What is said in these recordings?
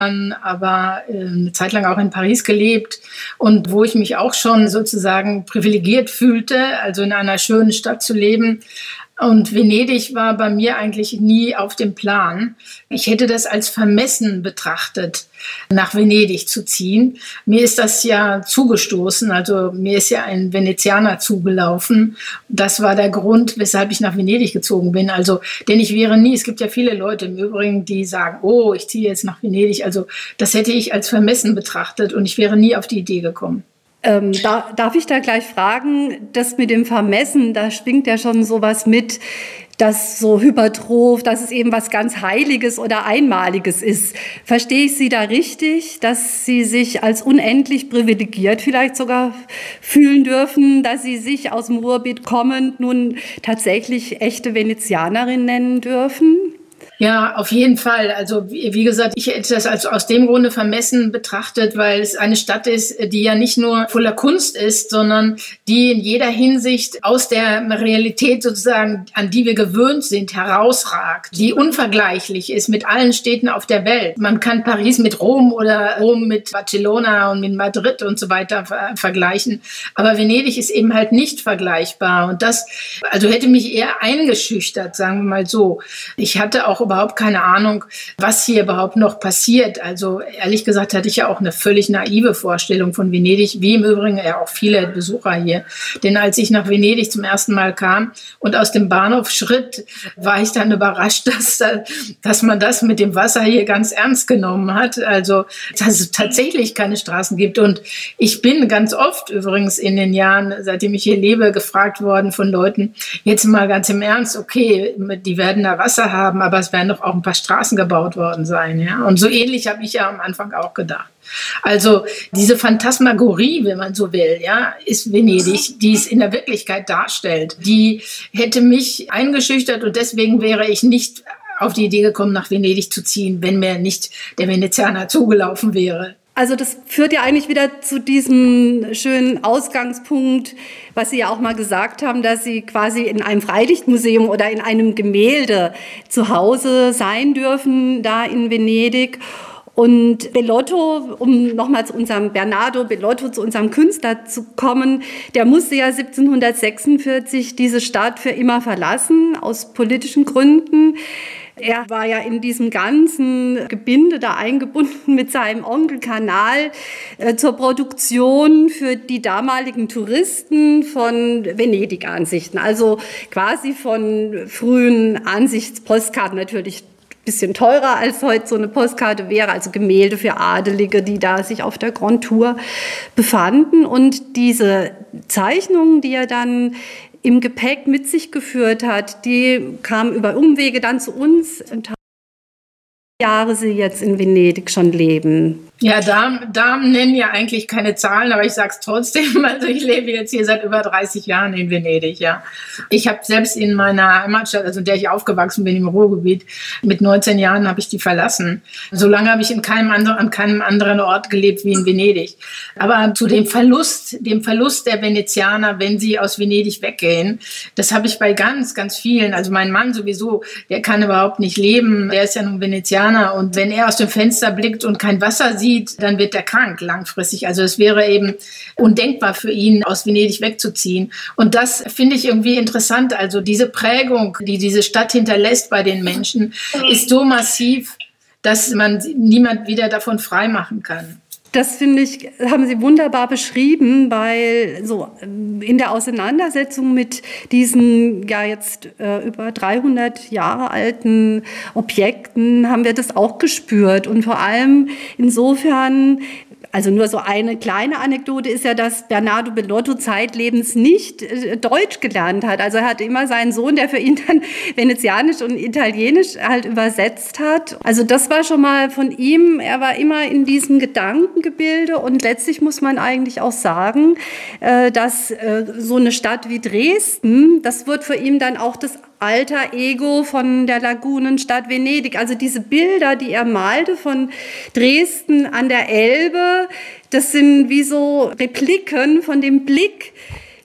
aber eine Zeit lang auch in Paris gelebt und wo ich mich auch schon sozusagen privilegiert fühlte, also in einer schönen Stadt zu leben. Und Venedig war bei mir eigentlich nie auf dem Plan. Ich hätte das als vermessen betrachtet, nach Venedig zu ziehen. Mir ist das ja zugestoßen, also mir ist ja ein Venezianer zugelaufen. Das war der Grund, weshalb ich nach Venedig gezogen bin. Also, denn ich wäre nie, es gibt ja viele Leute im Übrigen, die sagen, oh, ich ziehe jetzt nach Venedig. Also das hätte ich als vermessen betrachtet und ich wäre nie auf die Idee gekommen. Darf ich da gleich fragen, das mit dem Vermessen, da schwingt ja schon sowas mit, das so hypertroph, dass es eben was ganz Heiliges oder Einmaliges ist. Verstehe ich Sie da richtig, dass Sie sich als unendlich privilegiert vielleicht sogar fühlen dürfen, dass Sie sich aus dem Ruhrgebiet kommend nun tatsächlich echte Venezianerin nennen dürfen? Ja, auf jeden Fall. Also wie gesagt, ich hätte das also aus dem Grunde vermessen betrachtet, weil es eine Stadt ist, die ja nicht nur voller Kunst ist, sondern die in jeder Hinsicht aus der Realität sozusagen, an die wir gewöhnt sind, herausragt, die unvergleichlich ist mit allen Städten auf der Welt. Man kann Paris mit Rom oder Rom mit Barcelona und mit Madrid und so weiter vergleichen. Aber Venedig ist eben halt nicht vergleichbar. Und das, also hätte mich eher eingeschüchtert, sagen wir mal so. Ich hatte auch überhaupt keine Ahnung, was hier überhaupt noch passiert. Also ehrlich gesagt hatte ich ja auch eine völlig naive Vorstellung von Venedig, wie im Übrigen ja auch viele Besucher hier. Denn als ich nach Venedig zum ersten Mal kam und aus dem Bahnhof schritt, war ich dann überrascht, dass man das mit dem Wasser hier ganz ernst genommen hat. Also dass es tatsächlich keine Straßen gibt. Und ich bin ganz oft übrigens in den Jahren, seitdem ich hier lebe, gefragt worden von Leuten, jetzt mal ganz im Ernst, okay, die werden da Wasser haben, aber es werden doch auch ein paar Straßen gebaut worden sein. Ja? Und so ähnlich habe ich ja am Anfang auch gedacht. Also diese Phantasmagorie, wenn man so will, ja, ist Venedig, die es in der Wirklichkeit darstellt. Die hätte mich eingeschüchtert und deswegen wäre ich nicht auf die Idee gekommen, nach Venedig zu ziehen, wenn mir nicht der Venezianer zugelaufen wäre. Also das führt ja eigentlich wieder zu diesem schönen Ausgangspunkt, was Sie ja auch mal gesagt haben, dass Sie quasi in einem Freilichtmuseum oder in einem Gemälde zu Hause sein dürfen, da in Venedig. Und Bellotto, um nochmal zu unserem Bernardo Bellotto, zu unserem Künstler zu kommen, der musste ja 1746 diese Stadt für immer verlassen, aus politischen Gründen. Er war ja in diesem ganzen Gebinde da eingebunden mit seinem Onkel Kanal zur Produktion für die damaligen Touristen von Venedig-Ansichten. Also quasi von frühen Ansichtspostkarten, natürlich ein bisschen teurer als heute so eine Postkarte wäre, also Gemälde für Adelige, die da sich auf der Grand Tour befanden. Und diese Zeichnungen, die er dann im Gepäck mit sich geführt hat, die kamen über Umwege dann zu uns. Jahre Sie jetzt in Venedig schon leben. Ja, Damen nennen ja eigentlich keine Zahlen, aber ich sage es trotzdem. Also ich lebe jetzt hier seit über 30 Jahren in Venedig, ja. Ich habe selbst in meiner Heimatstadt, also in der ich aufgewachsen bin, im Ruhrgebiet, mit 19 Jahren habe ich die verlassen. So lange habe ich an keinem anderen Ort gelebt wie in Venedig. Aber zu dem Verlust der Venezianer, wenn sie aus Venedig weggehen, das habe ich bei ganz, ganz vielen. Also mein Mann sowieso, der kann überhaupt nicht leben. Der ist ja nun Venezianer und wenn er aus dem Fenster blickt und kein Wasser sieht, dann wird er krank langfristig. Also es wäre eben undenkbar für ihn, aus Venedig wegzuziehen. Und das finde ich irgendwie interessant. Also diese Prägung, die diese Stadt hinterlässt bei den Menschen, ist so massiv, dass man niemand wieder davon frei machen kann. Das finde ich, haben Sie wunderbar beschrieben, weil so in der Auseinandersetzung mit diesen ja jetzt über 300 Jahre alten Objekten haben wir das auch gespürt und vor allem insofern. Also nur so eine kleine Anekdote ist ja, dass Bernardo Bellotto zeitlebens nicht Deutsch gelernt hat. Also er hatte immer seinen Sohn, der für ihn dann Venezianisch und Italienisch halt übersetzt hat. Also das war schon mal von ihm, er war immer in diesem Gedankengebilde und letztlich muss man eigentlich auch sagen, dass so eine Stadt wie Dresden, das wird für ihn dann auch das alter Ego von der Lagunenstadt Venedig. Also diese Bilder, die er malte von Dresden an der Elbe, das sind wie so Repliken von dem Blick,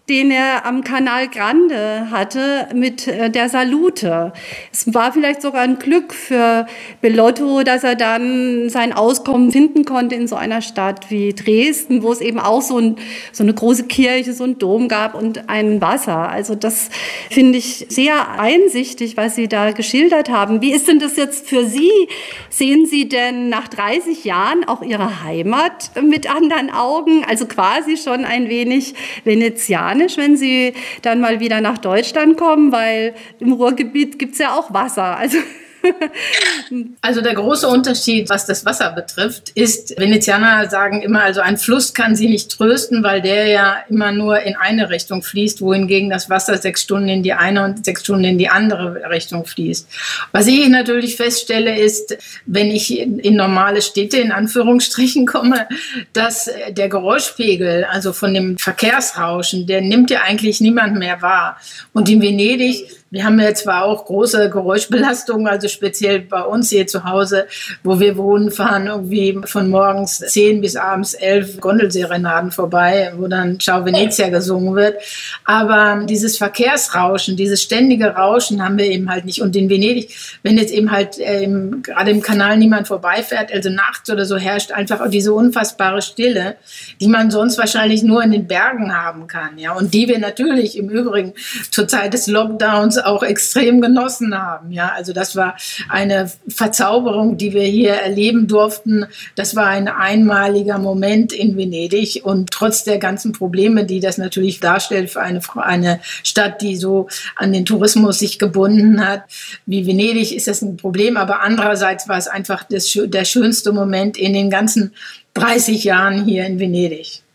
den er am Canal Grande hatte mit der Salute. Es war vielleicht sogar ein Glück für Bellotto, dass er dann sein Auskommen finden konnte in so einer Stadt wie Dresden, wo es eben auch so eine große Kirche, so ein Dom gab und ein Wasser. Also das finde ich sehr einsichtig, was Sie da geschildert haben. Wie ist denn das jetzt für Sie? Sehen Sie denn nach 30 Jahren auch Ihre Heimat mit anderen Augen? Also quasi schon ein wenig venezianisch, wenn Sie dann mal wieder nach Deutschland kommen, weil im Ruhrgebiet gibt es ja auch Wasser. Also der große Unterschied, was das Wasser betrifft, ist, Venezianer sagen immer, also ein Fluss kann sie nicht trösten, weil der ja immer nur in eine Richtung fließt, wohingegen das Wasser 6 Stunden in die eine und 6 Stunden in die andere Richtung fließt. Was ich natürlich feststelle, ist, wenn ich in normale Städte in Anführungsstrichen komme, dass der Geräuschpegel, also von dem Verkehrsrauschen, der nimmt ja eigentlich niemand mehr wahr. Und in Venedig, wir haben ja zwar auch große Geräuschbelastungen, also speziell bei uns hier zu Hause, wo wir wohnen, fahren irgendwie von morgens 10 bis abends 11 Gondelserenaden vorbei, wo dann Ciao Venezia gesungen wird. Aber dieses Verkehrsrauschen, dieses ständige Rauschen haben wir eben halt nicht. Und in Venedig, wenn jetzt eben halt gerade im Kanal niemand vorbeifährt, also nachts oder so, herrscht einfach auch diese unfassbare Stille, die man sonst wahrscheinlich nur in den Bergen haben kann. Ja? Und die wir natürlich im Übrigen zur Zeit des Lockdowns auch extrem genossen haben. Ja, also das war eine Verzauberung, die wir hier erleben durften. Das war ein einmaliger Moment in Venedig und trotz der ganzen Probleme, die das natürlich darstellt für eine Stadt, die so an den Tourismus sich gebunden hat, wie Venedig, ist das ein Problem. Aber andererseits war es einfach der schönste Moment in den ganzen 30 Jahren hier in Venedig.